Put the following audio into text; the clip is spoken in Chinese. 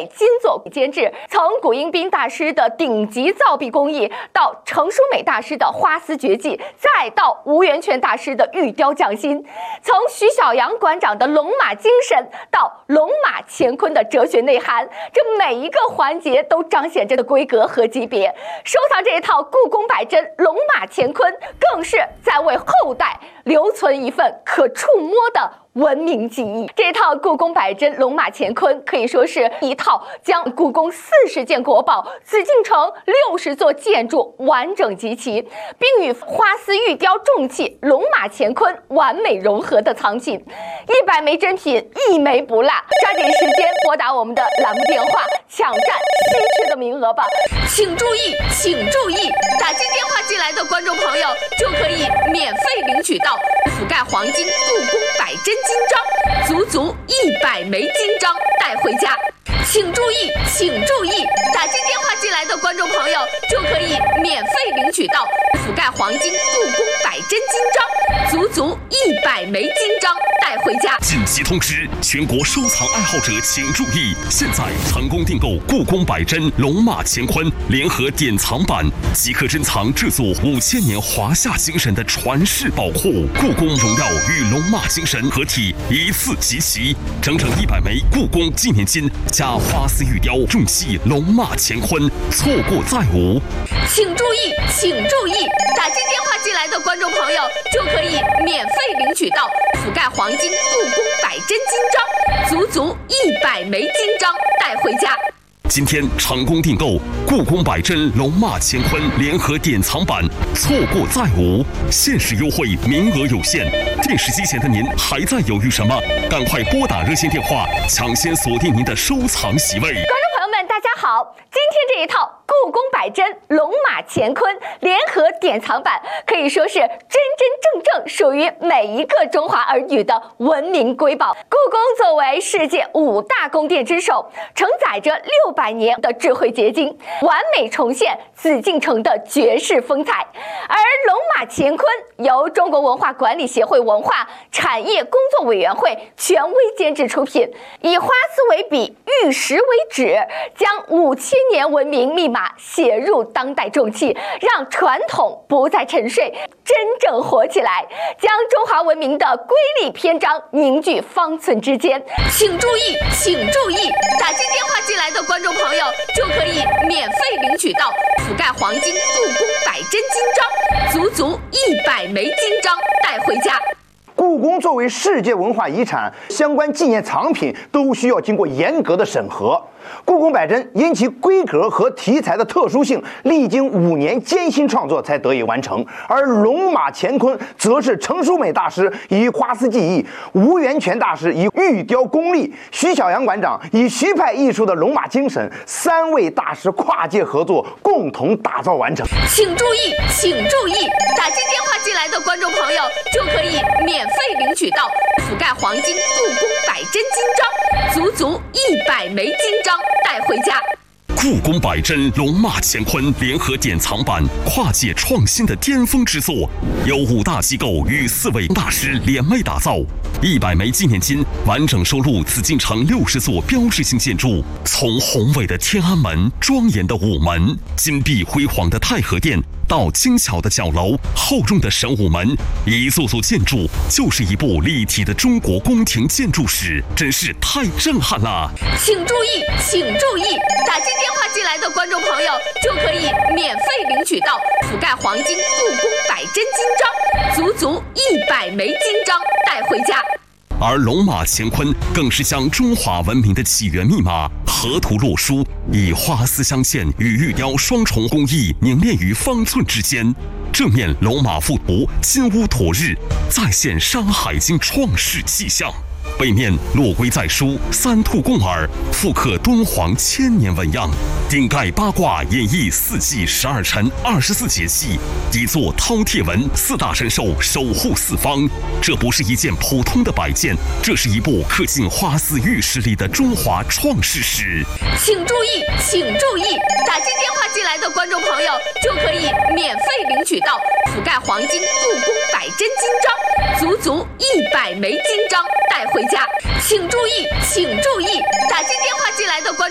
类金作监制，从古英彬大师的顶级造币工艺，到程淑美大师的花丝绝技，再到吴源泉大师的玉雕匠心，从徐小阳馆长的龙马精神到龙马乾坤的哲学内涵，这每一个环节都彰显着的规格和级别。收藏这一套故宫百珍龙马乾坤，更是在为后代留存一份可触摸的文明记忆。这套故宫百珍龙马乾坤可以说是一套将故宫40件国宝、紫禁城60座建筑完整集齐，并与花丝玉雕重器龙马乾坤完美融合的藏品。100枚珍品，一枚不落。抓紧时间拨打我们的栏目电话，抢占稀缺的名额吧！请注意，请注意，打进电话进来的观众朋友就可以免费领取到覆盖黄金故宫百珍金章，足足100枚金章带回家。请注意，请注意，打进电话进来的观众朋友就可以免费领取到覆盖黄金故宫百珍金章，足足100枚金章带回家。 紧急通知，全国收藏爱好者请注意，现在成功订购故宫百珍龙马乾坤联合典藏版，即可珍藏这座5000年华夏精神的传世宝库。故宫荣耀与龙马精神合体，一次集齐，整整100枚故宫纪念金加花丝玉雕重器龙马乾坤，错过再无。 请注意，请注意，打进电话进来的观众朋友就可以免费领取到覆盖黄金故宫百珍金章，足足100枚金章带回家。 今天成功订购故宫百珍龙马乾坤联合典藏版，错过再无，限时优惠，名额有限。电视机前的您还在犹豫什么？赶快拨打热线电话，抢先锁定您的收藏席位。 观众朋友们，大家好，今天这一套故宫百珍龙马乾坤联合典藏版可以说是真真正正属于每一个中华儿女的文明瑰宝。故宫作为世界5大宫殿之首，承载着600年的智慧结晶，完美重现紫禁城的绝世风采。而龙马乾坤由中国文化管理协会文化产业工作委员会权威监制出品，以花丝为笔，玉石为纸，将5000年文明密码写入当代重器，让传统不再沉睡，真正活起来，将中华文明的瑰丽篇章凝聚方寸之间。请注意，请注意，打进电话进来的观众朋友就可以免费领取到覆盖黄金故宫百珍金章，足足100枚金章带回家。 故宫作为世界文化遗产，相关纪念藏品都需要经过严格的审核。故宫百珍因其规格和题材的特殊性，历经5年艰辛创作才得以完成。而龙马乾坤则是程淑美大师以花丝技艺，吴源泉大师以玉雕功力，徐小阳馆长以徐派艺术的龙马精神，3位大师跨界合作，共同打造完成。 请注意，请注意，打进电话进来的观众朋友就可以免费领取到覆盖黄金故宫百珍金章，足足100枚金章带回家。 故宫百珍龙马乾坤联合典藏版，跨界创新的巅峰之作，由5大机构与4位大师联袂打造。100枚纪念金完整收录紫禁城60座标志性建筑，从宏伟的天安门、庄严的午门、金碧辉煌的太和殿，到精巧的角楼、厚重的神武门，一座座建筑就是一部立体的中国宫廷建筑史，真是太震撼了。 请注意，请注意，打进电话进来的观众朋友就可以免费领取到覆盖黄金故宫百珍金章，足足100枚金章带回家。 而龙马乾坤更是将中华文明的起源密码河图洛书，以花丝镶嵌与玉雕双重工艺凝练于方寸之间。正面龙马附图，金乌驮日，再现《山海经》创世气象；背面落龟在书，三兔共耳，复刻敦煌1000年纹样；顶盖八卦，演绎4季12辰24节气；底座饕餮纹，4大神兽守护四方。这不是一件普通的摆件，这是一部刻进花丝玉石里的中华创世史。 请注意，请注意，打进电话进来的观众朋友就可以免费领取到覆盖黄金故宫百珍金章，足足100枚金章带回家。请注意，请注意，打进电话进来的观众